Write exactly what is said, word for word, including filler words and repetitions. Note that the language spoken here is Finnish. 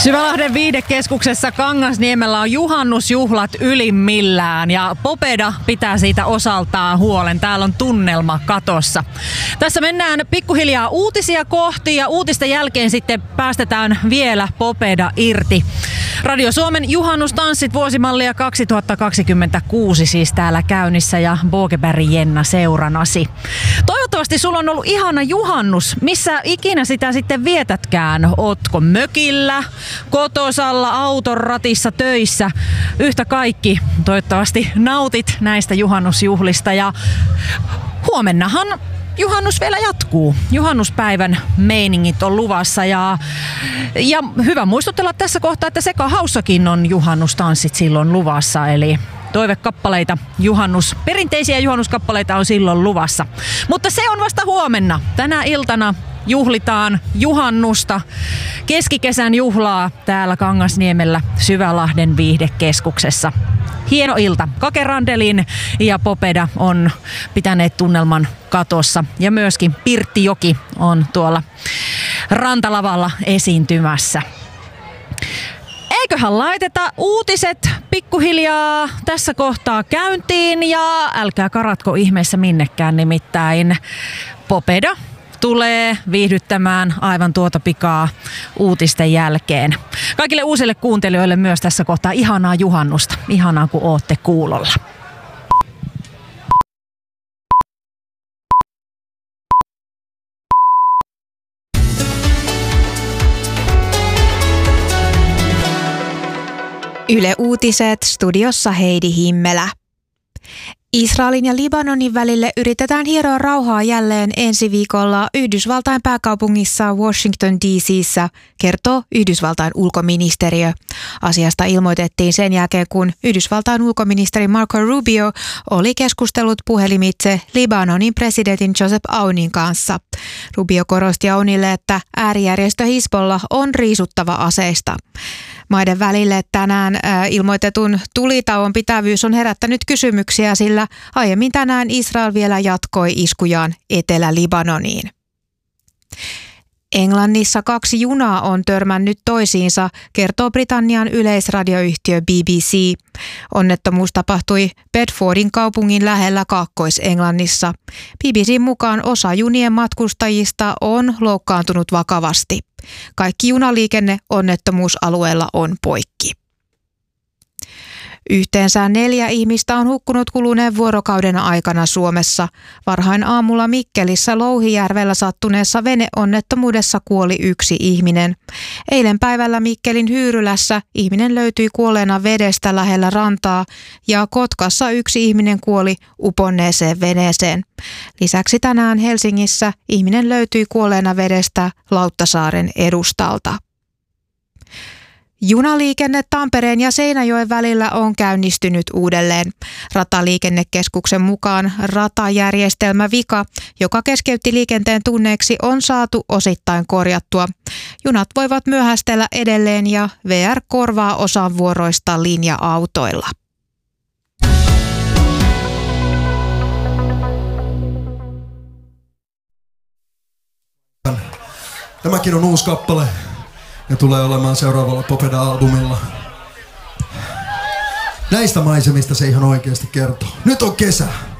Syvälahden viihdekeskuksessa Kangasniemellä on juhannusjuhlat ylimmillään ja Popeda pitää siitä osaltaan huolen. Täällä on tunnelma katossa. Tässä mennään pikkuhiljaa uutisia kohti ja uutisten jälkeen sitten päästetään vielä Popeda irti. Radio Suomen juhannustanssit vuosimallia kaksituhattakaksikymmentäkuusi siis täällä käynnissä ja Bogeberg Jenna seuranasi. Toivottavasti sulla on ollut ihana juhannus. Missä ikinä sitä sitten vietätkään? Ootko mökillä, kotosalla, auton ratissa, töissä? Yhtä kaikki. Toivottavasti nautit näistä juhannusjuhlista ja huomennahan juhannus vielä jatkuu. Juhannuspäivän meiningit on luvassa ja, ja hyvä muistutella tässä kohtaa, että Sekahaussakin on juhannustanssit silloin luvassa. Eli toivekappaleita, juhannus, perinteisiä juhannuskappaleita on silloin luvassa. Mutta se on vasta huomenna. Tänä iltana juhlitaan juhannusta, keskikesän juhlaa täällä Kangasniemellä Syvälahden viihdekeskuksessa. Hieno ilta. Kake Randelin ja Popeda on pitäneet tunnelman katossa ja myöskin Pirttijoki on tuolla rantalavalla esiintymässä. Eiköhän laiteta uutiset pikkuhiljaa tässä kohtaa käyntiin ja älkää karatko ihmeessä minnekään, nimittäin Popeda tulee viihdyttämään aivan tuota pikaa uutisten jälkeen. Kaikille uusille kuuntelijoille myös tässä kohtaa ihanaa juhannusta. Ihanaa kun ootte kuulolla. Yle Uutiset, studiossa Heidi Himmelä. Israelin ja Libanonin välille yritetään hieroa rauhaa jälleen ensi viikolla Yhdysvaltain pääkaupungissa Washington D C:ssä, kertoo Yhdysvaltain ulkoministeriö. Asiasta ilmoitettiin sen jälkeen, kun Yhdysvaltain ulkoministeri Marco Rubio oli keskustellut puhelimitse Libanonin presidentin Joseph Aunin kanssa. Rubio korosti Aunille, että äärijärjestö Hizbollah on riisuttava aseista. Maiden välille tänään äh, ilmoitetun tulitauon pitävyys on herättänyt kysymyksiä, sillä aiemmin tänään Israel vielä jatkoi iskujaan Etelä-Libanoniin. Englannissa kaksi junaa on törmännyt toisiinsa, kertoo Britannian yleisradioyhtiö B B C. Onnettomuus tapahtui Bedfordin kaupungin lähellä Kaakkois-Englannissa. B B C:n mukaan osa junien matkustajista on loukkaantunut vakavasti. Kaikki junaliikenne onnettomuusalueella on poikki. Yhteensä neljä ihmistä on hukkunut kuluneen vuorokauden aikana Suomessa. Varhain aamulla Mikkelissä Louhijärvellä sattuneessa veneonnettomuudessa kuoli yksi ihminen. Eilen päivällä Mikkelin Hyyrylässä ihminen löytyi kuolleena vedestä lähellä rantaa ja Kotkassa yksi ihminen kuoli uponneeseen veneeseen. Lisäksi tänään Helsingissä ihminen löytyi kuolleena vedestä Lauttasaaren edustalta. Junaliikenne Tampereen ja Seinäjoen välillä on käynnistynyt uudelleen. Rataliikennekeskuksen mukaan ratajärjestelmävika, joka keskeytti liikenteen tunneeksi, on saatu osittain korjattua. Junat voivat myöhästellä edelleen ja V R korvaa osan vuoroista linja-autoilla. Tämäkin on uusi kappale. Ja tulee olemaan seuraavalla Popeda-albumilla. Näistä maisemista se ihan oikeasti kertoo. Nyt on kesä.